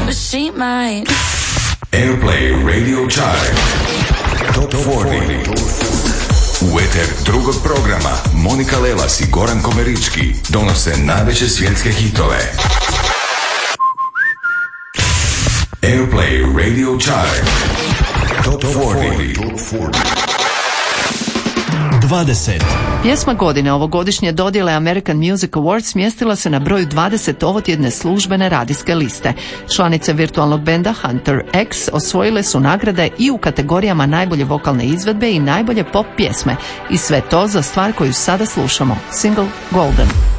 but she might. Airplay Radio Chart Top 40. U eter drugog programa Monika Lelas i Goran Komerički donose najveće svjetske hitove. Airplay Radio Chart Top 40. 20. Pjesma godine ovogodišnje dodjele American Music Awards smjestila se na broju 20 ovotjedne službene radijske liste. Članice virtualnog benda Hunter X osvojile su nagrade i u kategorijama najbolje vokalne izvedbe i najbolje pop pjesme. I sve to za stvar koju sada slušamo, single Golden.